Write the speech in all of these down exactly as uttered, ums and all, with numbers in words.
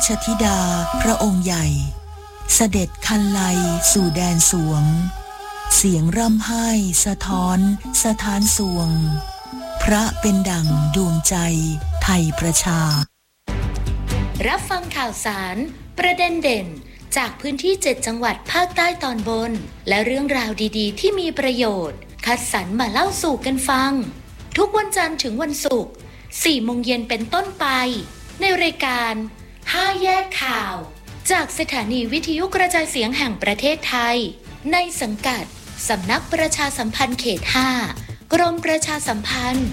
ชธิดาพระองค์ใหญ่เสด็จคันไลสู่แดนสวงเสียงร่ำไห้สะท้อนสถานสวงพระเป็นดั่งดวงใจไทยประชารับฟังข่าวสารประเด็นเด่นจากพื้นที่เจ็ดจังหวัดภาคใต้ตอนบนและเรื่องราวดีๆที่มีประโยชน์คัดสรรมาเล่าสู่กันฟังทุกวันจันทร์ถึงวันศุกร์สี่โมงเย็นเป็นต้นไปในรายการห้าแยกข่าวจากสถานีวิทยุกระจายเสียงแห่งประเทศไทยในสังกัดสำนักประชาสัมพันธ์เขตห้ากรมประชาสัมพันธ์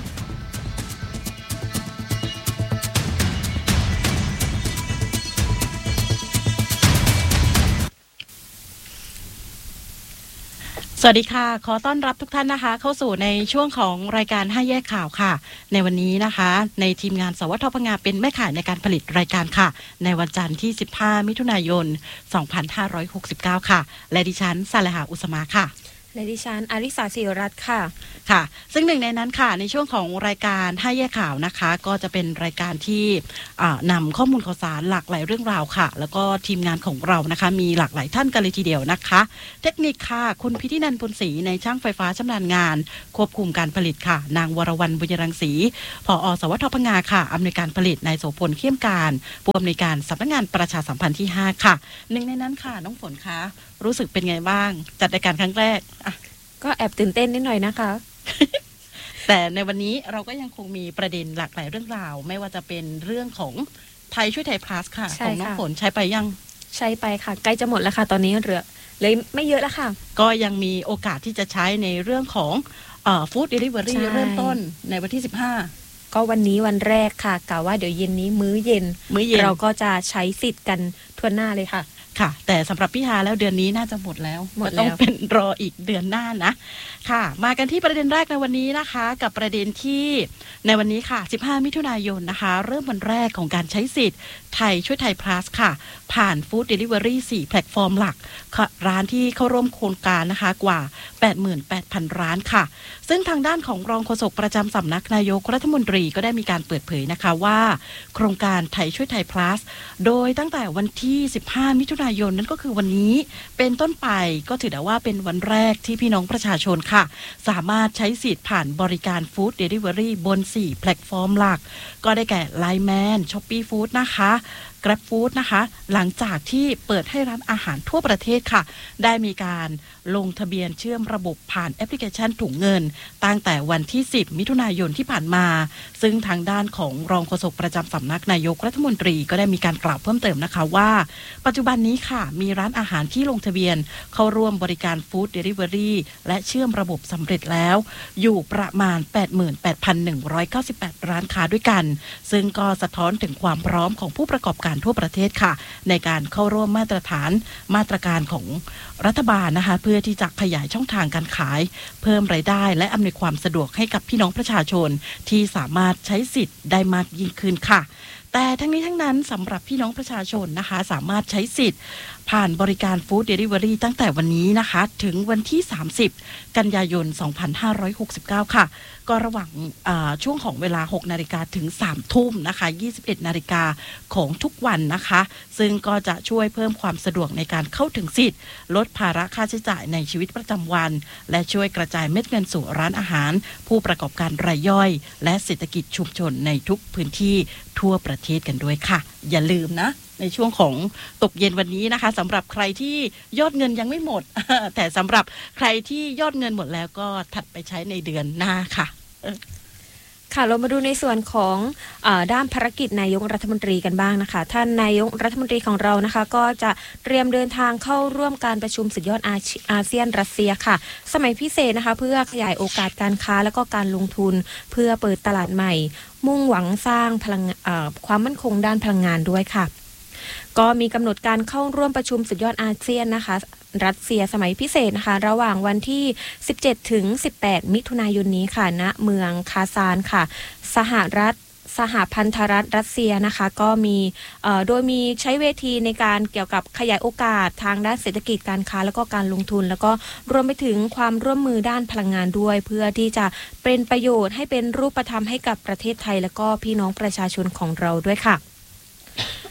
สวัสดีค่ะขอต้อนรับทุกท่านนะคะเข้าสู่ในช่วงของรายการห้าแยกข่าวค่ะในวันนี้นะคะในทีมงานสวทพงเป็นแม่ข่ายในการผลิตรายการค่ะในวันจันทร์ที่สิบห้ามิถุนายนสองพันห้าร้อยหกสิบเก้าค่ะและดิฉันสาลหาอุสมาค่ะและดิฉันอาริสาศิริรัตน์ค่ะค่ะซึ่งหนึ่งในนั้นค่ะในช่วงของรายการห้าแยกข่าวนะคะก็จะเป็นรายการที่นำข้อมูลข่าวสารหลากหลายเรื่องราวค่ะแล้วก็ทีมงานของเรานะคะมีหลากหลายท่านกันเลยทีเดียวนะคะเทคนิคค่ะคุณพิธินันท์ ปุณศรีในช่างไฟฟ้าชำนาญงานควบคุมการผลิตค่ะนางวรวรรณบุญรังสีผอ.สวทพงค่ะอำนวยการผลิตนายโสพลเข้มการผู้อำนวยการสำนักงานประชาสัมพันธ์ที่ห้าค่ะหนึ่งในนั้นค่ะน้องฝนคะรู้สึกเป็นไงบ้างจัดรายการครั้งแรกก็แอบตื่นเต้นนิดหน่อยนะคะแต่ในวันนี้เราก็ยังคงมีประเด็นหลากหลายเรื่องราวไม่ว่าจะเป็นเรื่องของไทยช่วยไทยพลัสค่ะของน้องฝนใช้ไปยังใช้ไปค่ะใกล้จะหมดแล้วค่ะตอนนี้เหลือเลยไม่เยอะแล้วค่ะก็ยังมีโอกาสที่จะใช้ในเรื่องของเอ่อฟู้ดเดลิเวอรี่เริ่มต้นในวันที่สิบห้าก็วันนี้วันแรกค่ะกะว่าเดี๋ยวเย็นนี้มื้อเย็นมื้อเย็นเราก็จะใช้สิทธิ์กันทั่วหน้าเลยค่ะค่ะแต่สำหรับพี่ฮาแล้วเดือนนี้น่าจะหมดแล้วหมดแล้วต้องเป็นรออีกเดือนหน้านะค่ะมากันที่ประเด็นแรกในวันนี้นะคะกับประเด็นที่ในวันนี้ค่ะสิบห้ามิถุนายนนะคะเริ่มวันแรกของการใช้สิทธิ์ไทยช่วยไทยพลัสค่ะผ่านฟู้ดเดลิเวอรี่สี่แพลตฟอร์มหลักร้านที่เข้าร่วมโครงการนะคะกว่า แปดหมื่นแปดพัน ร้านค่ะซึ่งทางด้านของรองโฆษกประจำสำนักนายกรัฐมนตรีก็ได้มีการเปิดเผยนะคะว่าโครงการไทยช่วยไทยพลัสโดยตั้งแต่วันที่สิบห้ามิถุนายนนั้นก็คือวันนี้เป็นต้นไปก็ถือได้ว่าเป็นวันแรกที่พี่น้องประชาชนค่ะสามารถใช้สิทธิ์ผ่านบริการฟู้ดเดลิเวอรี่บนสี่แพลตฟอร์มหลักก็ได้แก่ ไลน์ แมน Shopee Food นะคะ Grab Food นะคะหลังจากที่เปิดให้ร้านอาหารทั่วประเทศค่ะได้มีการลงทะเบียนเชื่อมระบบผ่านแอปพลิเคชันถุงเงินตั้งแต่วันที่สิบมิถุนายนที่ผ่านมาซึ่งทางด้านของรองโฆษกประจำสำนักนายกรัฐมนตรีก็ได้มีการกล่าวเพิ่มเติมนะคะว่าปัจจุบันนี้ค่ะมีร้านอาหารที่ลงทะเบียนเข้าร่วมบริการฟู้ดเดลิเวอรี่และเชื่อมระบบสำเร็จแล้วอยู่ประมาณ แปดหมื่นแปดพันหนึ่งร้อยเก้าสิบแปด ร้านค้าด้วยกันซึ่งก็สะท้อนถึงความพร้อมของผู้ประกอบการทั่วประเทศค่ะในการเข้าร่วมมาตรฐานมาตรการของรัฐบาลนะคะเพื่อที่จะขยายช่องทางการขายเพิ่มรายได้และอำนวยความสะดวกให้กับพี่น้องประชาชนที่สามารถใช้สิทธิ์ได้มากยิ่งขึ้นค่ะแต่ทั้งนี้ทั้งนั้นสำหรับพี่น้องประชาชนนะคะสามารถใช้สิทธิ์ผ่านบริการฟู้ดเดลิเวอรี่ตั้งแต่วันนี้นะคะถึงวันที่สามสิบกันยายนสองพันห้าร้อยหกสิบเก้าค่ะก็ระหว่างช่วงของเวลาหกนาฬิกาถึงสามทุ่มนะคะยี่สิบเอ็ดนาฬิกาของทุกวันนะคะซึ่งก็จะช่วยเพิ่มความสะดวกในการเข้าถึงสิทธิ์ลดภาระค่าใช้จ่ายในชีวิตประจำวันและช่วยกระจายเม็ดเงินสู่ร้านอาหารผู้ประกอบการรายย่อยและเศรษฐกิจชุมชนในทุกพื้นที่ทั่วประเทศกันด้วยค่ะอย่าลืมนะในช่วงของตกเย็นวันนี้นะคะสำหรับใครที่ยอดเงินยังไม่หมด แต่สำหรับใครที่ยอดเงินหมดแล้วก็ถัดไปใช้ในเดือนหน้าค่ะค่ะเรามาดูในส่วนของอ่าด้านภารกิจนายกรัฐมนตรีกันบ้างนะคะท่านนายกรัฐมนตรีของเรานะคะก็จะเตรียมเดินทางเข้าร่วมการประชุมสุดยอดอา, อาเซียนรัสเซียค่ะสมัยพิเศษนะคะเพื่อขยายโอกาสการค้าและก็การลงทุนเพื่อเปิดตลาดใหม่มุ่งหวังสร้างพลังความมั่นคงด้านพลังงานด้วยค่ะก็มีกำหนดการเข้าร่วมประชุมสุดยอดอาเซียนนะคะรัสเซียสมัยพิเศษนะคะระหว่างวันที่สิบเจ็ดถึงสิบแปดมิถุนายนนี้ค่ะณเมืองคาซานค่ะสหรัฐสหพันธรัฐรัสเซียนะคะก็มีโดยมีใช้เวทีในการเกี่ยวกับขยายโอกาสทางด้านเศรษฐกิจการค้าแล้วก็การลงทุนแล้วก็รวมไปถึงความร่วมมือด้านพลังงานด้วยเพื่อที่จะเป็นประโยชน์ให้เป็นรูปธรรมให้กับประเทศไทยแล้วก็พี่น้องประชาชนของเราด้วยค่ะ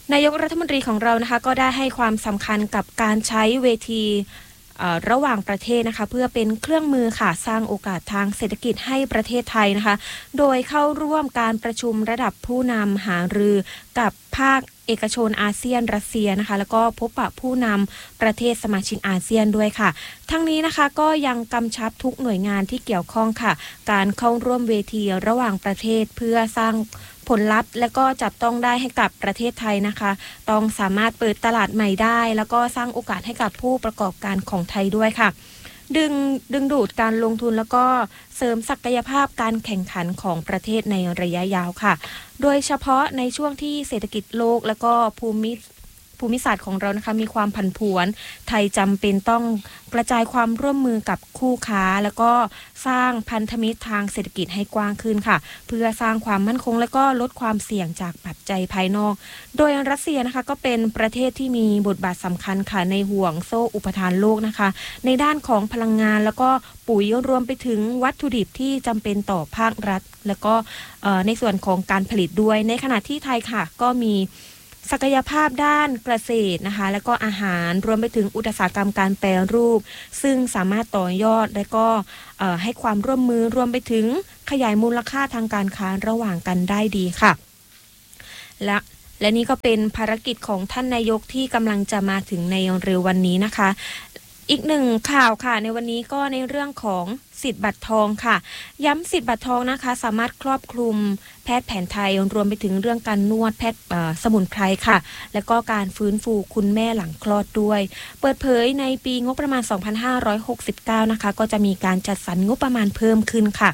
นายกรัฐมนตรีของเรานะคะก็ได้ให้ความสำคัญกับการใช้เวทีระหว่างประเทศนะคะเพื่อเป็นเครื่องมือค่ะสร้างโอกาสทางเศรษฐกิจให้ประเทศไทยนะคะโดยเข้าร่วมการประชุมระดับผู้นำหารือกับภาคเอกชนอาเซียนรัสเซียนะคะแล้วก็พบปะผู้นำประเทศสมาชิกอาเซียนด้วยค่ะทั้งนี้นะคะก็ยังกำชับทุกหน่วยงานที่เกี่ยวข้องค่ะการเข้าร่วมเวทีระหว่างประเทศเพื่อสร้างผลลัพธ์และก็จับต้องได้ให้กับประเทศไทยนะคะต้องสามารถเปิดตลาดใหม่ได้แล้วก็สร้างโอกาสให้กับผู้ประกอบการของไทยด้วยค่ะดึงดึงดูดการลงทุนแล้วก็เสริมศักยภาพการแข่งขันของประเทศในระยะยาวค่ะโดยเฉพาะในช่วงที่เศรษฐกิจโลกแล้วก็ภูมิภูมิศาสตร์ของเรานะคะมีความผันผวนไทยจำเป็นต้องกระจายความร่วมมือกับคู่ค้าแล้วก็สร้างพันธมิตรทางเศรษฐกิจให้กว้างขึ้นค่ะเพื่อสร้างความมั่นคงและก็ลดความเสี่ยงจากปัจจัยภายนอกโดยรัสเซียนะคะก็เป็นประเทศที่มีบทบาทสำคัญค่ะในห่วงโซ่อุปทานโลกนะคะในด้านของพลังงานแล้วก็ปุ๋ยรวมไปถึงวัตถุดิบที่จำเป็นต่อภาครัฐแล้วก็ในส่วนของการผลิตด้วยในขณะที่ไทยค่ะก็มีศักยภาพด้านเกษตรนะคะแล้วก็อาหารรวมไปถึงอุตสาหกรรมการแปรรูปซึ่งสามารถต่อยอดและก็ให้ความร่วมมือรวมไปถึงขยายมูลค่าทางการค้าระหว่างกันได้ดีค่ะและและนี่ก็เป็นภารกิจของท่านนายกที่กำลังจะมาถึงในเร็ววันนี้นะคะอีกหนึ่งข่าวค่ะในวันนี้ก็ในเรื่องของสิทธิ์บัตรทองค่ะย้ำสิทธิ์บัตรทองนะคะสามารถครอบคลุมแพทย์แผนไทยรวมไปถึงเรื่องการนวดแพทย์สมุนไพรค่ะและก็การฟื้นฟูคุณแม่หลังคลอดด้วยเปิดเผยในปีงบประมาณสองพันห้าร้อยหกสิบเก้านะคะก็จะมีการจัดสรรงบประมาณเพิ่มขึ้นค่ะ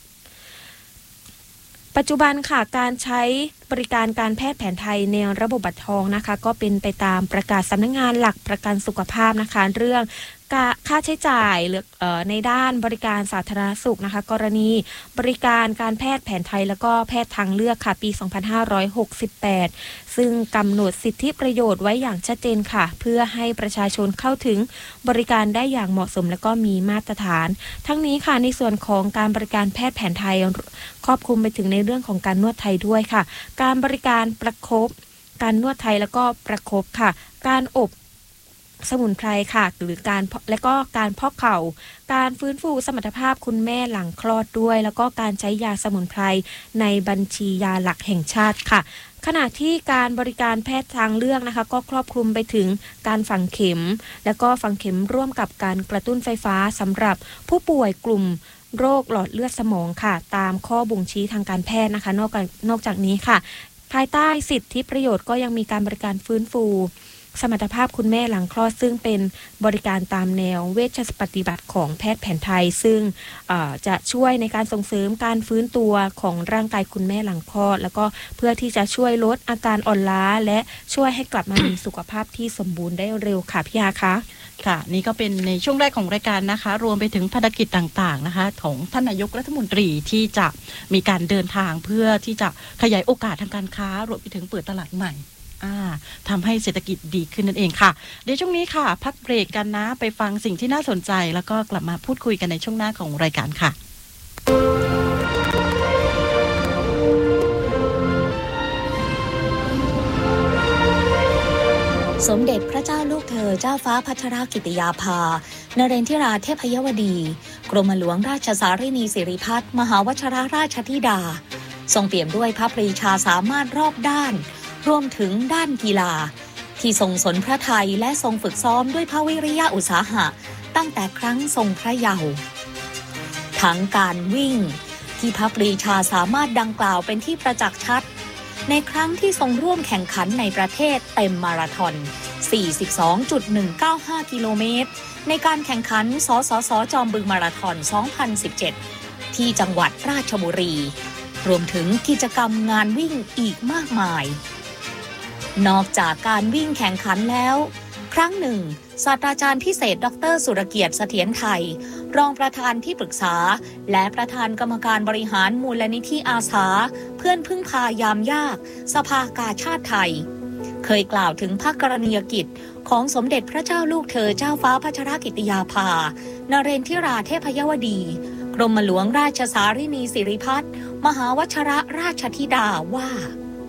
ปัจจุบันค่ะการใช้บริการการแพทย์แผนไทยในระบบบัตรทองนะคะก็เป็นไปตามประกาศสำนักงานหลักประกันสุขภาพนะคะเรื่องค่าใช้จ่ายหรือในด้านบริการสาธารณสุขนะคะกรณีบริการการแพทย์แผนไทยแล้วก็แพทย์ทางเลือกค่ะปีสองพันห้าร้อยหกสิบแปดซึ่งกำหนดสิทธิประโยชน์ไว้อย่างชัดเจนค่ะเพื่อให้ประชาชนเข้าถึงบริการได้อย่างเหมาะสมและก็มีมาตรฐานทั้งนี้ค่ะในส่วนของการบริการแพทย์แผนไทยครอบคลุมไปถึงในเรื่องของการนวดไทยด้วยค่ะการบริการประคบการนวดไทยแล้วก็ประคบค่ะการอบสมุนไพรค่ะหรือการและก็การพอกเข่าการฟื้นฟูสมรรถภาพคุณแม่หลังคลอดด้วยแล้วก็การใช้ยาสมุนไพรในบัญชียาหลักแห่งชาติค่ะขณะที่การบริการแพทย์ทางเลือกนะคะก็ครอบคลุมไปถึงการฝังเข็มและก็ฝังเข็มร่วมกับการกระตุ้นไฟฟ้าสำหรับผู้ป่วยกลุ่มโรคหลอดเลือดสมองค่ะตามข้อบ่งชี้ทางการแพทย์นะคะนอกจากนอกจากนี้ค่ะภายใต้สิทธิประโยชน์ก็ยังมีการบริการฟื้นฟูสมรรถภาพคุณแม่หลังคลอดซึ่งเป็นบริการตามแนวเวชปฏิบัติของแพทย์แผนไทยซึ่งจะช่วยในการส่งเสริมการฟื้นตัวของร่างกายคุณแม่หลังคลอดแล้วก็เพื่อที่จะช่วยลดอาการอ่อนล้าและช่วยให้กลับมามีสุขภาพที่สมบูรณ์ได้เร็วค่ะพี่ยาคะค่ะนี่ก็เป็นในช่วงแรกของรายการนะคะรวมไปถึงภารกิจต่างๆนะคะของท่านนายกรัฐมนตรีที่จะมีการเดินทางเพื่อที่จะขยายโอกาสทางการค้ารวมไปถึงเปิดตลาดใหม่อ่าทำให้เศรษฐกิจดีขึ้นนั่นเองค่ะเดี๋ยวช่วงนี้ค่ะพักเบรกกันนะไปฟังสิ่งที่น่าสนใจแล้วก็กลับมาพูดคุยกันในช่วงหน้าของรายการค่ะสมเด็จพระเจ้าลูกเธอเจ้าฟ้าพัชรกิติยาภานเรนทิราเทพยวดีกรมหลวงราชสารินีสิริพัฒน์มหาวชิรราชธิดาทรงเปี่ยมด้วยพระปรีชาสามารถรอบด้านรวมถึงด้านกีฬาที่ทรงสนพระทัยและทรงฝึกซ้อมด้วยพระวิริยะอุตสาหะตั้งแต่ครั้งทรงพระเยาว์ทั้งการวิ่งที่พระปรีชาสามารถดังกล่าวเป็นที่ประจักษ์ชัดในครั้งที่ทรงร่วมแข่งขันในประเทศเต็มมาราธอน สี่สิบสองจุดหนึ่งเก้าห้า กิโลเมตรในการแข่งขันสสส.จอมบึงมาราธอน สองพันสิบเจ็ด ที่จังหวัดราชบุรีรวมถึงกิจกรรมงานวิ่งอีกมากมายนอกจากการวิ่งแข่งขันแล้วครั้งหนึ่งศาสตราจารย์พิเศษดร.สุรเกียรติเสถียรไทยรองประธานที่ปรึกษาและประธานกรรมการบริหารมูลนิธิอาสาเพื่อนพึ่งพายามยากสภากาชาดไทยเคยกล่าวถึงพระกรณียกิจของสมเด็จพระเจ้าลูกเธอเจ้าฟ้าพัชรกิติยาภานเรนทิราเทพยวดีกรมหลวงราชสารินีสิริพัฒน์มหาวชิรราชธิดาว่า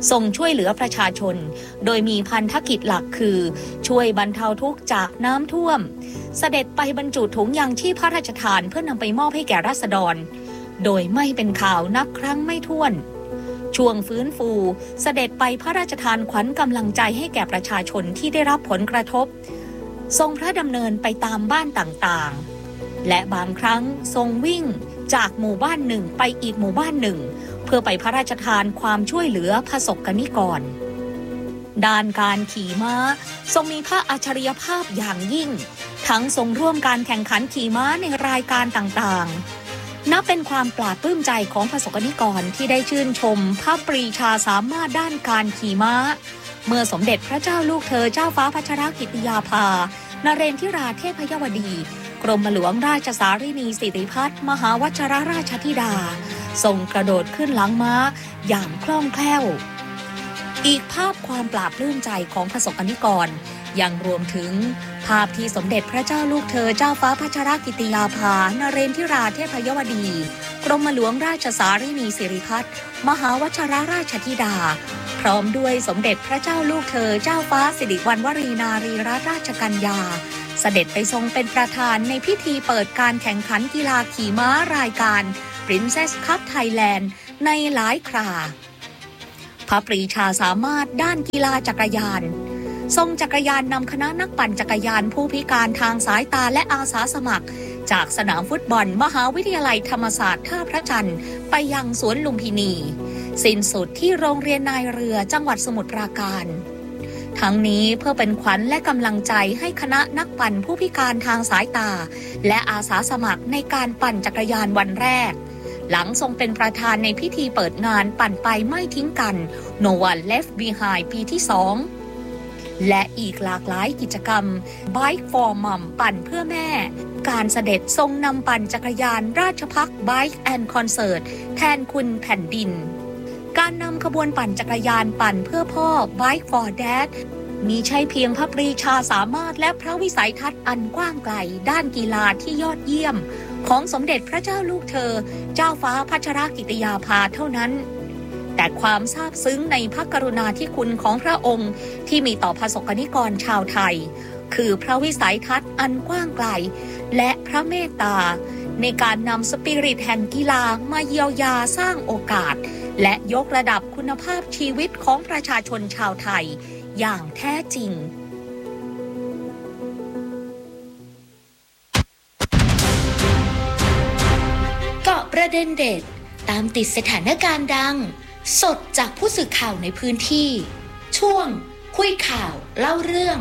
ทรงช่วยเหลือประชาชนโดยมีพันธกิจหลักคือช่วยบรรเทาทุกข์จากน้ำท่วมเสด็จไปบรรจุถุงยางชีพพระราชทานเพื่อนำไปมอบให้แก่ราษฎรโดยไม่เป็นข่าวนับครั้งไม่ถ้วนช่วงฟื้นฟูเสด็จไปพระราชทานขวัญกำลังใจให้แก่ประชาชนที่ได้รับผลกระทบทรงพระดำเนินไปตามบ้านต่างๆและบางครั้งทรงวิ่งจากหมู่บ้านหนึ่งไปอีกหมู่บ้านหนึ่งเพื่อไปพระราชทานความช่วยเหลือประสบกนิกรด้านการขี่ม้าทรงมีพระอัจฉริยภาพอย่างยิ่งทั้งทรงร่วมการแข่งขันขี่ม้าในรายการต่างๆนับเป็นความปลาบปลื้มใจของประสบกนิกรที่ได้ชื่นชมพระปรีชาสามารถด้านการขี่ม้าเมื่อสมเด็จพระเจ้าลูกเธอเจ้าฟ้าพัชรกิติยาภานเรนทิราเทพยวดีกรมหลวงราชสารินีสิริพัฒน์มหาวชิรราชธิดาทรงกระโดดขึ้นหลังม้าอย่างคล่องแคล่วอีกภาพความปลาบปลื้มใจของประสบกนิกรยังรวมถึงภาพที่สมเด็จพระเจ้าลูกเธอเจ้าฟ้าพัชรกิติยาภานเรนทิราเทพยวดีกรมหลวงราชสารินีสิริพัฒน์มหาวชิรราชธิดาพร้อมด้วยสมเด็จพระเจ้าลูกเธอเจ้าฟ้าสิริวัณวรีนารีรัตนราชกัญญาเสด็จไปทรงเป็นประธานในพิธีเปิดการแข่งขันกีฬาขี่ม้ารายการ Princess Cup Thailand ในหลายคราพระปรีชาสามารถด้านกีฬาจักรยานทรงจักรยานนำคณะนักปั่นจักรยานผู้พิการทางสายตาและอาสาสมัครจากสนามฟุตบอลมหาวิทยาลัยธรรมศาสตร์ท่าพระจันทร์ไปยังสวนลุมพินีสิ้นสุดที่โรงเรียนนายเรือจังหวัดสมุทรปราการทั้งนี้เพื่อเป็นขวัญและกำลังใจให้คณะนักปั่นผู้พิการทางสายตาและอาสาสมัครในการปั่นจักรยานวันแรกหลังทรงเป็นประธานในพิธีเปิดงานปั่นไปไม่ทิ้งกัน No One Left Behind ปีที่สองและอีกหลากหลายกิจกรรม Bike for Mom ปั่นเพื่อแม่การเสด็จทรงนำปั่นจักรยานราชภัฏ Bike and Concert แทนคุณแผ่นดินการนำขบวนปั่นจักรยานปั่นเพื่อพ่อ Bike for Dad มีใช่เพียงพระปรีชาสามารถและพระวิสัยทัศน์อันกว้างไกลด้านกีฬาที่ยอดเยี่ยมของสมเด็จพระเจ้าลูกเธอเจ้าฟ้าพัชรกิติยาภาเท่านั้นแต่ความซาบซึ้งในพระกรุณาธิคุณของพระองค์ที่มีต่อประสบกนิกรชาวไทยคือพระวิสัยทัศน์อันกว้างไกลและพระเมตตาในการนำสปิริตแห่งกีฬามาเยียวยาสร้างโอกาสและยกระดับคุณภาพชีวิตของประชาชนชาวไทยอย่างแท้จริงเกาะประเด็นเด็ดตามติดสถานการณ์ดังสดจากผู้สื่อข่าวในพื้นที่ช่วงคุยข่าวเล่าเรื่อง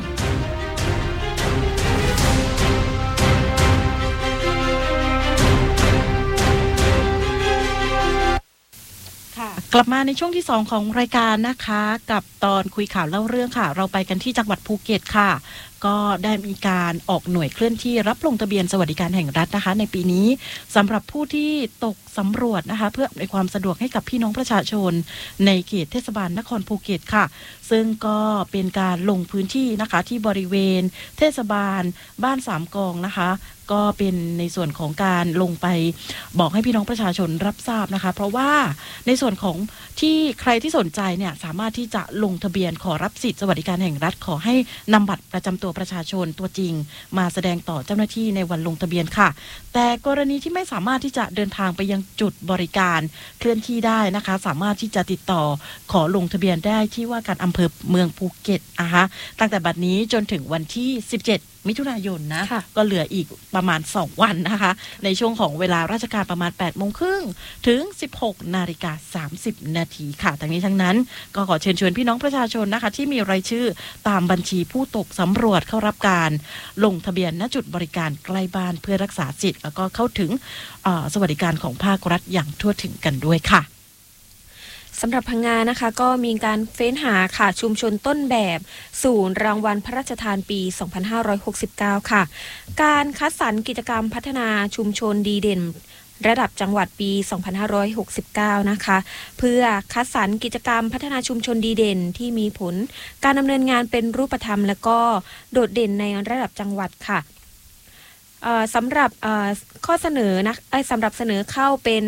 กลับมาในช่วงที่สองของรายการนะคะกับตอนคุยข่าวเล่าเรื่องค่ะเราไปกันที่จังหวัดภูเก็ตค่ะก็ได้มีการออกหน่วยเคลื่อนที่รับลงทะเบียนสวัสดิการแห่งรัฐนะคะในปีนี้สำหรับผู้ที่ตกสำรวจนะคะเพื่ออำนวยความสะดวกให้กับพี่น้องประชาชนในเขตเทศบาลนครภูเก็ตค่ะซึ่งก็เป็นการลงพื้นที่นะคะที่บริเวณเทศบาลบ้านสามกองนะคะก็เป็นในส่วนของการลงไปบอกให้พี่น้องประชาชนรับทราบนะคะเพราะว่าในส่วนของที่ใครที่สนใจเนี่ยสามารถที่จะลงทะเบียนขอรับสิทธิสวัสดิการแห่งรัฐขอให้นำบัตรประจำตัวประชาชนตัวจริงมาแสดงต่อเจ้าหน้าที่ในวันลงทะเบียนค่ะแต่กรณีที่ไม่สามารถที่จะเดินทางไปยังจุดบริการเคลื่อนที่ได้นะคะสามารถที่จะติดต่อขอลงทะเบียนได้ที่ว่าการอำเภอเมืองภูเก็ตนะคะตั้งแต่บัดนี้จนถึงวันที่สิบเจ็ดมิถุนายนนะก็เหลืออีกประมาณสองวันนะคะในช่วงของเวลาราชการประมาณ แปดโมงครึ่ง ถึง สิบหกนาฬิกาสามสิบนาทีค่ะทั้งนี้ทั้งนั้นก็ขอเชิญชวนพี่น้องประชาชนนะคะที่มีรายชื่อตามบัญชีผู้ตกสำรวจเข้ารับการลงทะเบียนณจุดบริการใกล้บ้านเพื่อรักษาสิทธิ์แล้วก็เข้าถึงสวัสดิการของภาครัฐอย่างทั่วถึงกันด้วยค่ะสำหรับพังงานะคะก็มีการเฟ้นหาค่ะชุมชนต้นแบบศูนย์รางวัลพระราชทานปี สองพันห้าร้อยหกสิบเก้า ค่ะการคัดสรรกิจกรรมพัฒนาชุมชนดีเด่นระดับจังหวัดปี สองพันห้าร้อยหกสิบเก้า นะคะเพื่อคัดสรรกิจกรรมพัฒนาชุมชนดีเด่นที่มีผลการดำเนินงานเป็นรูปธรรมและก็โดดเด่นในระดับจังหวัดค่ะสำหรับข้อเสนอนะสำหรับเสนอเข้าเป็น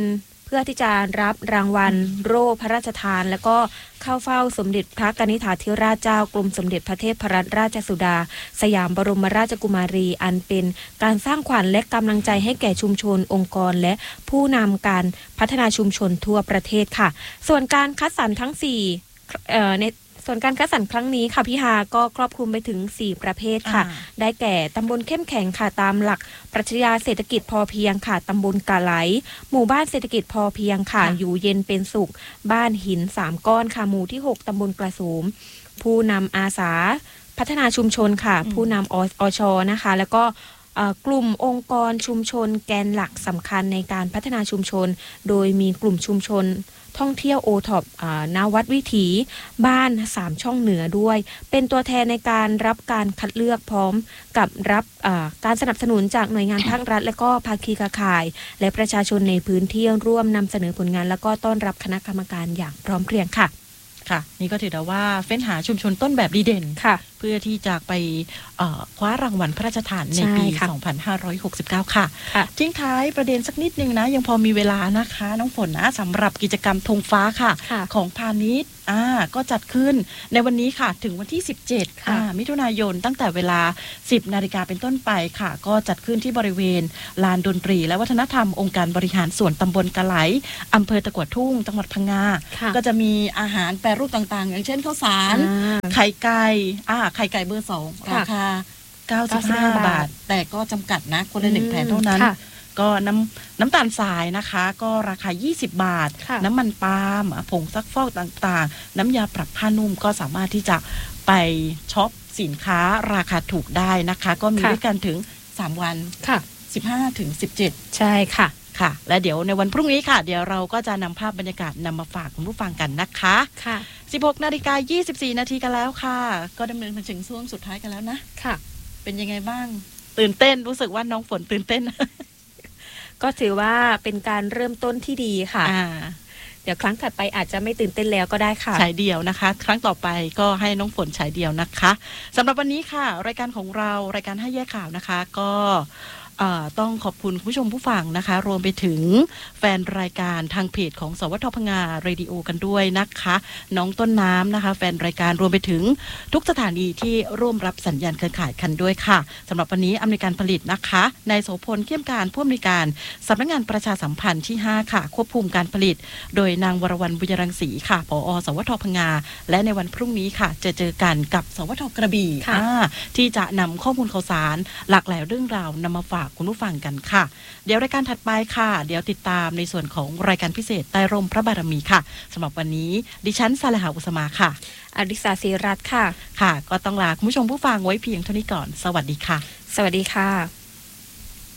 เพื่อที่จะรับรางวัลโล่พระราชทานแล้วก็เข้าเฝ้าสมเด็จพระกนิษฐาธิราชเจ้ากรมสมเด็จพระเทพรัตนราชสุดาสยามบรมราชกุมารีอันเป็นการสร้างขวัญและกำลังใจให้แก่ชุมชนองค์กรและผู้นำการพัฒนาชุมชนทั่วประเทศค่ะส่วนการคัดสรรทั้งสี่เอ่อในส่วนการคัดสรรครั้งนี้ค่ะพี่ฮาก็ครอบคลุมไปถึงสี่ประเภทค่ะได้แก่ตำบลเข้มแข็งค่ะตามหลักปรัชญาเศรษฐกิจพอเพียงค่ะตำบลกะไหลหมู่บ้านเศรษฐกิจพอเพียงค่ะอยู่เย็นเป็นสุขบ้านหินสามก้อนค่ะหมู่ที่หกตำบลกระสูมผู้นำอาสาพัฒนาชุมชนค่ะผู้นำอชนะคะแล้วก็กลุ่มองค์กรชุมชนแกนหลักสำคัญในการพัฒนาชุมชนโดยมีกลุ่มชุมชนท่องเที่ยวโอท็อปณวัดวิถีบ้านสามช่องเหนือด้วยเป็นตัวแทนในการรับการคัดเลือกพร้อมกับรับการสนับสนุนจากหน่วยงานภาครัฐและก็ภาคีเครือข่ายและประชาชนในพื้นที่ร่วมนำเสนอผลงานแล้วก็ต้อนรับคณะกรรมการอย่างพร้อมเพรียงค่ะค่ะนี่ก็ถือได้ว่าเฟ้นหาชุมชนต้นแบบดีเด่นเพื่อที่จะไปคว้ารางวัลพระราชทานในปีสองพันห้าร้อยหกสิบเก้าค่ะทิ้งท้ายประเด็นสักนิดนึงนะยังพอมีเวลานะคะน้องฝนนะสำหรับกิจกรรมธงฟ้าค่ะของพาณิชย์อ่าก็จัดขึ้นในวันนี้ค่ะถึงวันที่สิบเจ็ดอ่ามิถุนายนตั้งแต่เวลา สิบนาฬิกาเป็นต้นไปค่ะก็จัดขึ้นที่บริเวณลานดนตรีและวัฒนธรรมองค์การบริหารส่วนตำบลกะไหลอำเภอตะกั่วทุ่งจังหวัดพังงาก็จะมีอาหารแปรรูปต่างๆอย่างเช่นข้าวสารไข่ไก่อ่าไข่ไก่เบอร์สองราคาเก้าสิบห้าบาทแต่ก็จำกัดนะคนละหนึ่งแผงเท่านั้นก็น้ำน้ำตาลทรายนะคะก็ราคายี่สิบบาทน้ำมันปาล์มผงซักฟอกต่างๆน้ำยาปรับผ้านุ่มก็สามารถที่จะไปช็อปสินค้าราคาถูกได้นะคะก็มีด้วยกันถึงสามวันค่ะสิบห้าถึงสิบเจ็ดใช่ค่ะค่ะและเดี๋ยวในวันพรุ่งนี้ค่ะเดี๋ยวเราก็จะนำภาพบรรยากาศนำมาฝากคุณผู้ฟังกันนะคะค่ะสิบหกนาฬิกายี่สิบสี่นาทีกันแล้วค่ะก็ดำเนินมาถึงช่วงสุดท้ายกันแล้วนะค่ะเป็นยังไงบ้างตื่นเต้นรู้สึกว่าน้องฝนตื่นเต้นก็ถือว่าเป็นการเริ่มต้นที่ดีค่ะเดี๋ยวครั้งถัดไปอาจจะไม่ตื่นเต้นแล้วก็ได้ค่ะฉายเดียวนะคะครั้งต่อไปก็ให้น้องฝนฉายเดียวนะคะสำหรับวันนี้ค่ะรายการของเรารายการให้แยกข่าวนะคะก็ต้องขอบคุณผู้ชมผู้ฟังนะคะรวมไปถึงแฟนรายการทางเพจของสวทพังงาเรดิโอกันด้วยนะคะน้องต้นน้ำนะคะแฟนรายการรวมไปถึงทุกสถานีที่ร่วมรับสัญญาณเครือข่ายกันด้วยค่ะสำหรับวันนี้อำนวยการผลิตนะคะนายโสพลเขี้ยมการผู้อำนวยการสำนักงานประชาสัมพันธ์ที่ห้าค่ะควบคุมการผลิตโดยนางวรวรรณบุญรังสีค่ะผอ.สวทพังงาและในวันพรุ่งนี้ค่ะจะเจอกันกับสวทกระบี่ที่จะนำข้อมูลข่าวสารหลากหลายเรื่องราวนำมาฝากคุณผู้ฟังกันค่ะเดี๋ยวรายการถัดไปค่ะเดี๋ยวติดตามในส่วนของรายการพิเศษใต้ร่มพระบารมีค่ะสำหรับวันนี้ดิฉันสาลหาอุสมาค่ะอดิศาศิรัตน์ค่ะค่ะก็ต้องลาคุณผู้ชมผู้ฟังไว้เพียงเท่านี้ก่อนสวัสดีค่ะสวัสดีค่ะ